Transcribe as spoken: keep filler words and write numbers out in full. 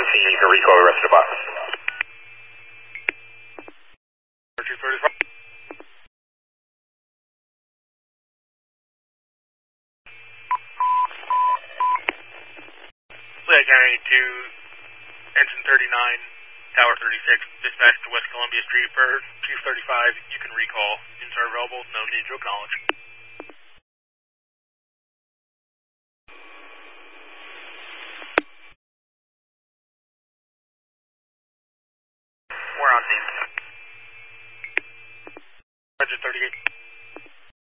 see you can recall the rest of the box. two thirty-five. Flight County to engine thirty-nine, tower thirty-six, dispatch to West Columbia Street for two thirty-five. You can recall. Units are available, no need to acknowledge. We're on scene.